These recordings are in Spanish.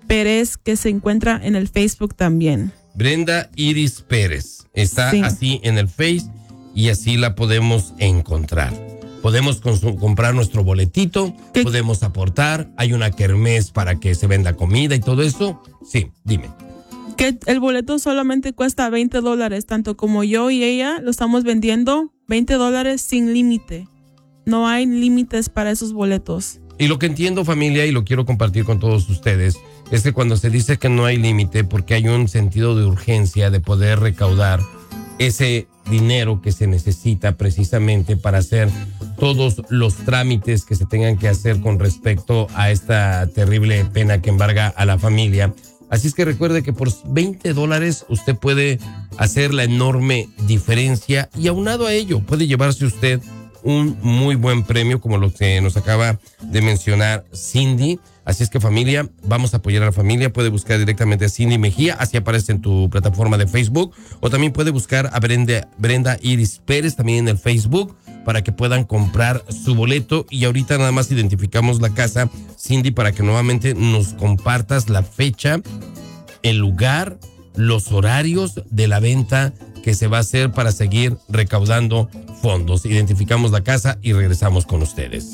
Pérez, que se encuentra en el Facebook también. Brenda Iris Pérez. Está Sí. así en el Face y así la podemos encontrar. Podemos comprar nuestro boletito, ¿Qué? podemos aportar, hay una kermés para que se venda comida y todo eso. Sí, dime. Que el boleto solamente cuesta $20, tanto como yo y ella lo estamos vendiendo $20 sin límite. No hay límites para esos boletos. Y lo que entiendo, familia, y lo quiero compartir con todos ustedes, es que cuando se dice que no hay límite, porque hay un sentido de urgencia de poder recaudar ese dinero que se necesita precisamente para hacer todos los trámites que se tengan que hacer con respecto a esta terrible pena que embarga a la familia. Así es que recuerde que por $20 usted puede hacer la enorme diferencia y aunado a ello puede llevarse usted un muy buen premio como lo que nos acaba de mencionar Cindy. Así es que familia, vamos a apoyar a la familia. Puede buscar directamente a Cindy Mejía, así aparece en tu plataforma de Facebook, o también puede buscar a Brenda Iris Pérez también en el Facebook para que puedan comprar su boleto. Y ahorita nada más identificamos la casa, Cindy, para que nuevamente nos compartas la fecha, el lugar, los horarios de la venta que se va a hacer para seguir recaudando fondos. Identificamos la casa y regresamos con ustedes.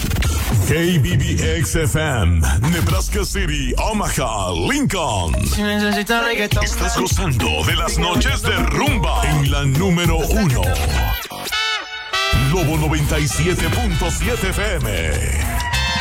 KBBX-FM, Nebraska City, Omaha, Lincoln. Estás gozando de las noches de rumba en la número 1. Lobo 97.7 FM.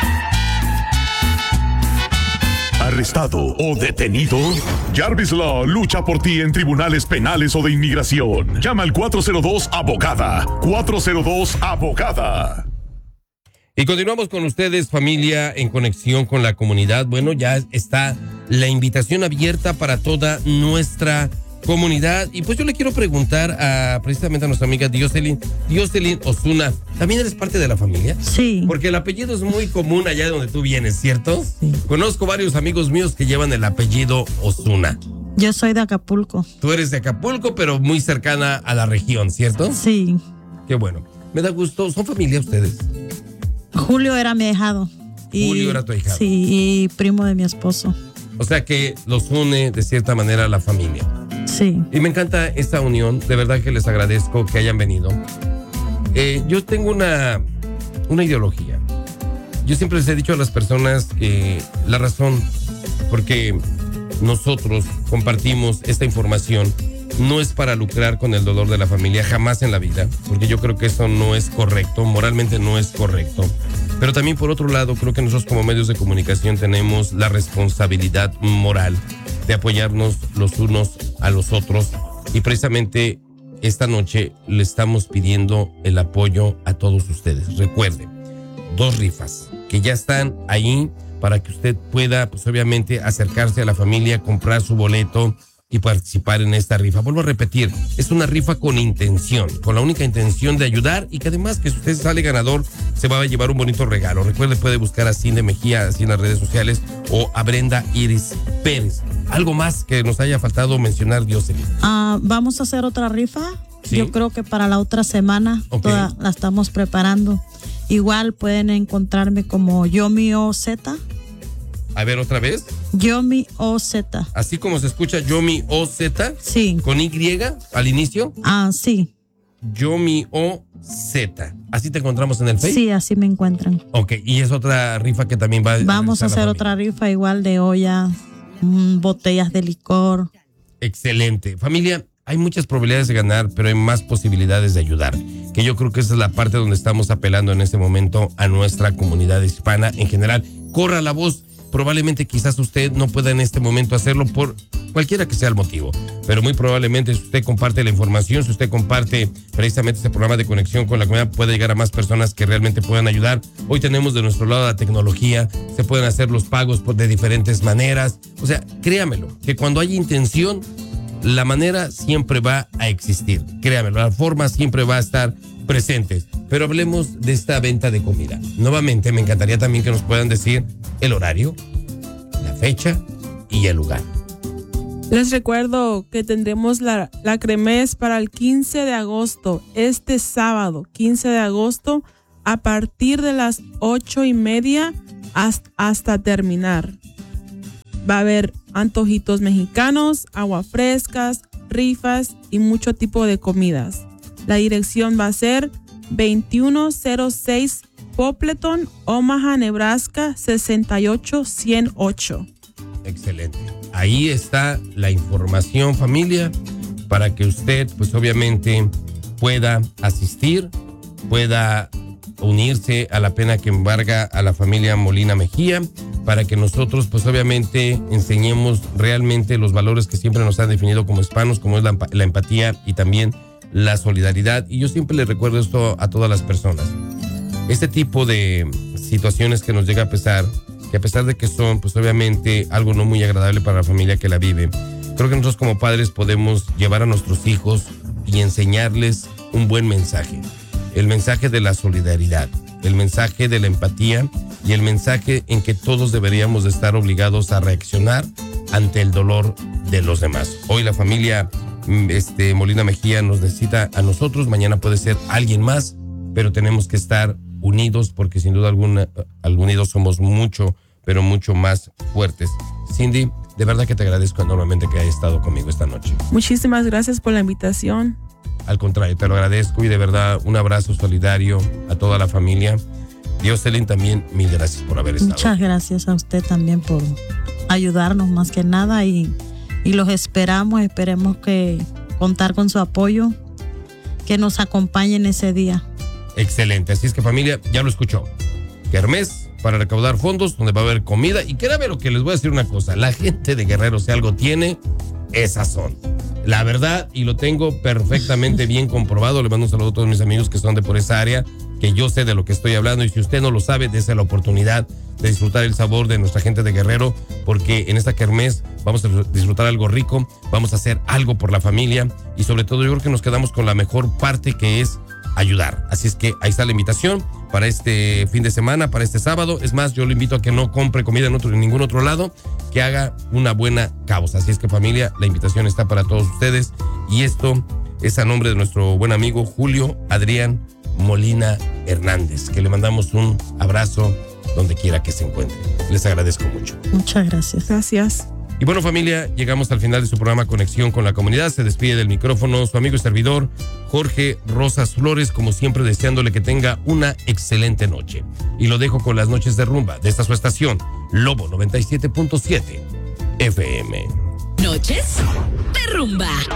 ¿Arrestado o detenido? Jarvis Law lucha por ti en tribunales penales o de inmigración. Llama al 402-ABOGADA. 402-ABOGADA. Y continuamos con ustedes, familia, en conexión con la comunidad. Bueno, ya está la invitación abierta para toda nuestra comunidad. Y pues yo le quiero preguntar precisamente a nuestra amiga Dioselin Osuna. ¿También eres parte de la familia? Sí. Porque el apellido es muy común allá de donde tú vienes, ¿cierto? Sí. Conozco varios amigos míos que llevan el apellido Osuna. Yo soy de Acapulco. Tú eres de Acapulco, pero muy cercana a la región, ¿cierto? Sí. Qué bueno. Me da gusto. ¿Son familia ustedes? Julio era mi ahijado. Julio era tu ahijado. Sí, y primo de mi esposo. O sea que los une de cierta manera la familia. Sí. Y me encanta esta unión. De verdad que les agradezco que hayan venido. Yo tengo una ideología. Yo siempre les he dicho a las personas que la razón porque nosotros compartimos esta información no es para lucrar con el dolor de la familia, jamás en la vida, porque yo creo que eso no es correcto, moralmente no es correcto. Pero también por otro lado, creo que nosotros como medios de comunicación tenemos la responsabilidad moral de apoyarnos los unos a los otros. Y precisamente esta noche le estamos pidiendo el apoyo a todos ustedes. Recuerden, 2 rifas que ya están ahí para que usted pueda, pues obviamente, acercarse a la familia, comprar su boleto y participar en esta rifa. Vuelvo a repetir, es una rifa con intención, con la única intención de ayudar y que además que si usted sale ganador se va a llevar un bonito regalo. Recuerde, puede buscar a Cindy Mejía así en las redes sociales o a Brenda Iris Pérez. ¿Algo más que nos haya faltado mencionar, Dioselin? Vamos a hacer otra rifa. ¿Sí? Yo creo que para la otra semana. Okay. Toda la estamos preparando. Igual pueden encontrarme como Yomi OZ. A ver, otra vez. Yomi OZ. Así como se escucha Yomi OZ. Sí. Con Y al inicio. Sí. Yomi OZ. Así te encontramos en el Facebook. Sí, así me encuentran. Ok, y es otra rifa que también va a Vamos a hacer otra rifa igual de ollas, botellas de licor. Excelente. Familia, hay muchas probabilidades de ganar, pero hay más posibilidades de ayudar. Que yo creo que esa es la parte donde estamos apelando en este momento a nuestra comunidad hispana en general. Corra la voz. Probablemente quizás usted no pueda en este momento hacerlo por cualquiera que sea el motivo, pero muy probablemente si usted comparte la información, si usted comparte precisamente este programa de conexión con la comunidad, puede llegar a más personas que realmente puedan ayudar. Hoy tenemos de nuestro lado la tecnología, se pueden hacer los pagos de diferentes maneras. O sea, créamelo, que cuando hay intención, la manera siempre va a existir. Créamelo, la forma siempre va a estar presente. Pero hablemos de esta venta de comida. Nuevamente, me encantaría también que nos puedan decir el horario, la fecha y el lugar. Les recuerdo que tendremos la kermés para el 15 de agosto, este sábado, 15 de agosto, a partir de las 8:30 hasta terminar. Va a haber antojitos mexicanos, agua frescas, rifas y mucho tipo de comidas. La dirección va a ser 2106 Popleton, Omaha, Nebraska 68108. Excelente. Ahí está la información, familia, para que usted, pues obviamente, pueda asistir, pueda unirse a la pena que embarga a la familia Molina Mejía, para que nosotros, pues obviamente, enseñemos realmente los valores que siempre nos han definido como hispanos, como es la empatía y también la solidaridad. Y yo siempre le recuerdo esto a todas las personas. Este tipo de situaciones que nos llega a pesar, que a pesar de que son, pues obviamente, algo no muy agradable para la familia que la vive, creo que nosotros como padres podemos llevar a nuestros hijos y enseñarles un buen mensaje. El mensaje de la solidaridad, el mensaje de la empatía y el mensaje en que todos deberíamos de estar obligados a reaccionar ante el dolor de los demás. Hoy la familia Molina Mejía nos necesita a nosotros, mañana puede ser alguien más, pero tenemos que estar unidos porque sin duda alguna, unidos somos mucho, pero mucho más fuertes. Cindy, de verdad que te agradezco enormemente que hayas estado conmigo esta noche. Muchísimas gracias por la invitación. Al contrario, te lo agradezco y de verdad un abrazo solidario a toda la familia. Jocelyn, también mil gracias por haber estado. Muchas gracias a usted también por ayudarnos más que nada y los esperemos que contar con su apoyo, que nos acompañen ese día. Excelente, así es que familia, ya lo escuchó. Kermés para recaudar fondos donde va a haber comida y créame lo que les voy a decir una cosa, la gente de Guerrero si algo tiene, esas son. La verdad, y lo tengo perfectamente bien comprobado, le mando un saludo a todos mis amigos que son de por esa área, que yo sé de lo que estoy hablando y si usted no lo sabe, dése la oportunidad de disfrutar el sabor de nuestra gente de Guerrero, porque en esta kermés vamos a disfrutar algo rico, vamos a hacer algo por la familia y sobre todo yo creo que nos quedamos con la mejor parte que es ayudar. Así es que ahí está la invitación para este fin de semana, para este sábado. Es más, yo lo invito a que no compre comida en ningún otro lado, que haga una buena causa. Así es que familia, la invitación está para todos ustedes y esto es a nombre de nuestro buen amigo Julio Adrián Molina Hernández, que le mandamos un abrazo donde quiera que se encuentre. Les agradezco mucho. Muchas gracias. Gracias. Y bueno, familia, llegamos al final de su programa Conexión con la Comunidad. Se despide del micrófono su amigo y servidor Jorge Rosas Flores, como siempre deseándole que tenga una excelente noche. Y lo dejo con las noches de rumba de esta su estación, Lobo 97.7 FM. Noches de rumba.